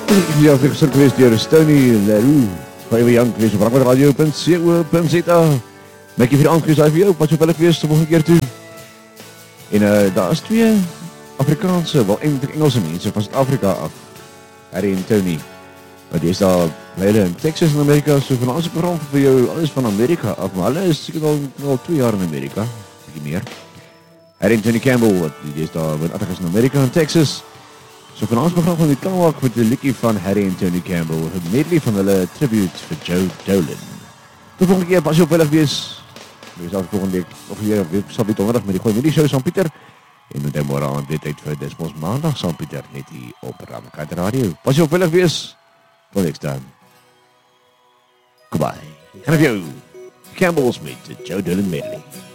Ja, ek gesit geweest deur Stony Leroux. Baie jong geweest op radio.co.za. Maak jy vir aangees vir jou, wat so wil ek wees die volgende keer toe. En daar is twee Afrikaanse, wel eintlik Engelse mense van Suid-Afrika af. Harry en Tony. Maar die is daar hulle in Texas in Amerika, so van ons program vir jou alles van Amerika af, maar hulle is seker al 2 jaar in Amerika, bietjie meer. Harry en Tony Campbell, wat die is daar met adres in Amerika en Texas. So van ons program van die klaarmaak met 'n liedjie van Harry en Tony Campbell, 'n medley van hulle tribute vir Joe Dolan. Tot volgende keer, pas jy op veilig wees. Wees al volgende week, of weer sal weer donderdag met die Goeie Middag Show saam Pieter. En dan môre aan weer tyd vir Dis Mos Maandag saam Pieter, net hier op Ramkat Radio. Pas jy op veilig wees. Tot next time. Goodbye. En of jou Campbell's met Joe Dolan medley.